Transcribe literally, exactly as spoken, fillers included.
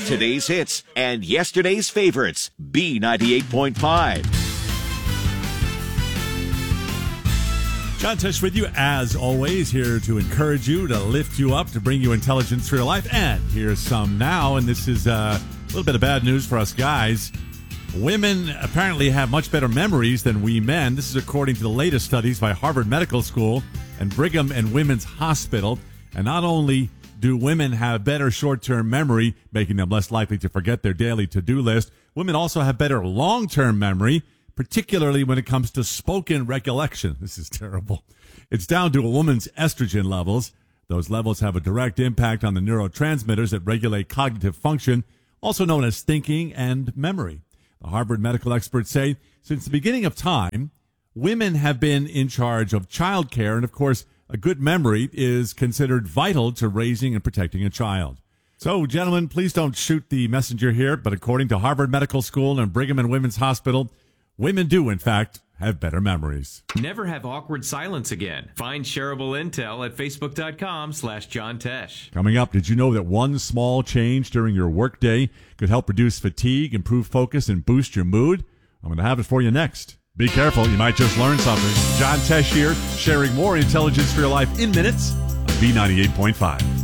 today's hits and yesterday's favorites. B ninety-eight point five. John Tesh with you, as always, here to encourage you, to lift you up, to bring you intelligence for your life. And here's some now, and this is uh, a little bit of bad news for us guys. Women apparently have much better memories than we men. This is according to the latest studies by Harvard Medical School and Brigham and Women's Hospital. And not only do women have better short-term memory, making them less likely to forget their daily to-do list, women also have better long-term memory, particularly when it comes to spoken recollection. This is terrible. It's down to a woman's estrogen levels. Those levels have a direct impact on the neurotransmitters that regulate cognitive function, also known as thinking and memory. The Harvard medical experts say since the beginning of time, women have been in charge of child care, and of course, a good memory is considered vital to raising and protecting a child. So, gentlemen, please don't shoot the messenger here, but according to Harvard Medical School and Brigham and Women's Hospital, women do, in fact, have better memories. Never have awkward silence again. Find shareable intel at facebook.com slash John Tesh. Coming up, did you know that one small change during your workday could help reduce fatigue, improve focus, and boost your mood? I'm going to have it for you next. Be careful, you might just learn something. John Tesh here, sharing more intelligence for your life in minutes on B ninety-eight point five.